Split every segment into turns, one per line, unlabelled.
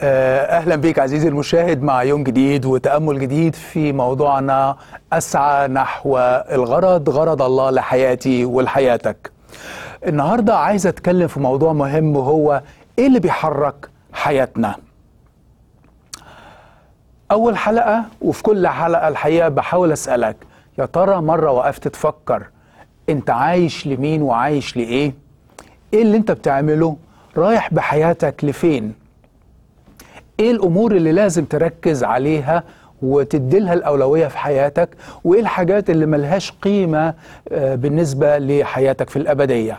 أهلا بك عزيزي المشاهد مع يوم جديد وتأمل جديد في موضوعنا أسعى نحو الغرض، غرض الله لحياتي ولحياتك. النهاردة عايز أتكلم في موضوع مهم، وهو إيه اللي بيحرك حياتنا. أول حلقة وفي كل حلقة الحقيقة بحاول أسألك، يا ترى مرة وقفت تفكر أنت عايش لمين وعايش لإيه؟ إيه اللي أنت بتعمله؟ رايح بحياتك لفين؟ ايه الامور اللي لازم تركز عليها وتديلها الاولويه في حياتك؟ وايه الحاجات اللي ملهاش قيمه بالنسبه لحياتك في الابديه؟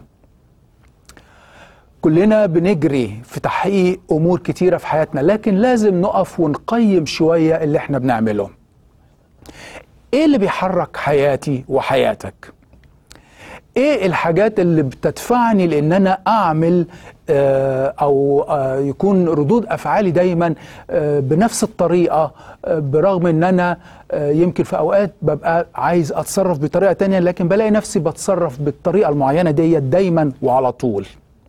كلنا بنجري في تحقيق امور كتيره في حياتنا، لكن لازم نقف ونقيم شويه اللي احنا بنعمله. ايه اللي بيحرك حياتي وحياتك؟ ايه الحاجات اللي بتدفعني لان انا اعمل او يكون ردود افعالي دايما بنفس الطريقة، برغم ان انا يمكن في اوقات ببقى عايز اتصرف بطريقة تانية، لكن بلاقي نفسي بتصرف بالطريقة المعينة دي دايما وعلى طول.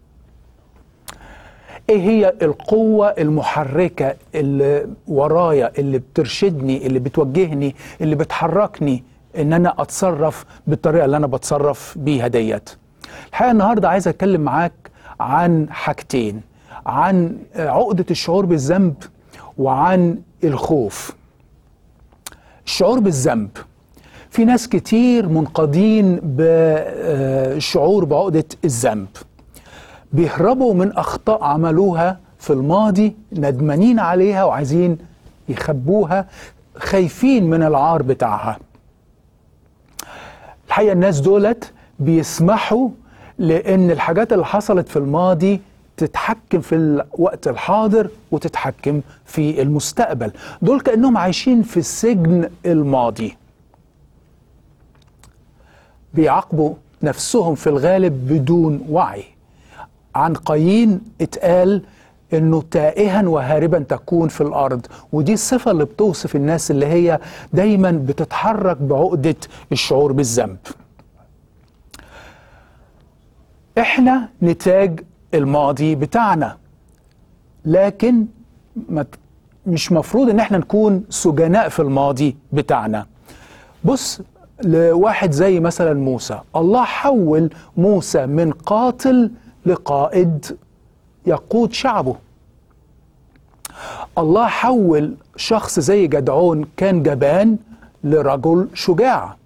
ايه هي القوة المحركة اللي ورايا، اللي بترشدني، اللي بتوجهني، اللي بتحركني ان انا اتصرف بالطريقة اللي انا بتصرف بيها ديت؟ الحقيقة النهاردة عايز اتكلم معاك عن حاجتين، عن عقدة الشعور بالذنب وعن الخوف. الشعور بالذنب، في ناس كتير منقادين بالشعور بعقدة الذنب، بيهربوا من أخطاء عملوها في الماضي، ندمانين عليها وعايزين يخبوها، خايفين من العار بتاعها. الحقيقة الناس دولت بيسمحوا لأن الحاجات اللي حصلت في الماضي تتحكم في الوقت الحاضر وتتحكم في المستقبل. دول كأنهم عايشين في السجن الماضي، بيعاقبوا نفسهم في الغالب بدون وعي. عن قايين اتقال انه تائها وهاربا تكون في الارض، ودي الصفة اللي بتوصف الناس اللي هي دايما بتتحرك بعقدة الشعور بالذنب. احنا نتاج الماضي بتاعنا، لكن مش مفروض ان احنا نكون سجناء في الماضي بتاعنا. بص لواحد زي مثلا موسى، الله حول موسى من قاتل لقائد يقود شعبه. الله حول شخص زي جدعون كان جبان لرجل شجاع.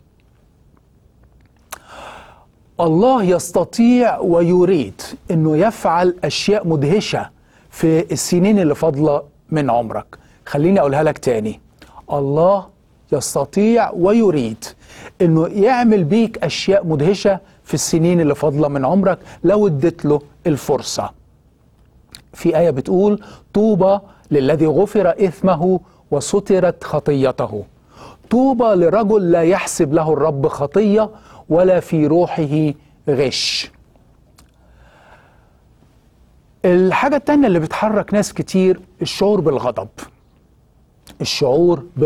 الله يستطيع ويريد انه يفعل اشياء مدهشة في السنين اللي فاضلة من عمرك. خليني اقولها لك تاني، الله يستطيع ويريد انه يعمل بيك اشياء مدهشة في السنين اللي فاضلة من عمرك لو اديت له الفرصة. في آية بتقول: طوبى للذي غفر إثمه وسترت خطيته. طوبى لرجل لا يحسب له الرب خطية ولا في روحه غش. الحاجة التانية اللي بتحرك ناس كتير الشعور بالغضب. الشعور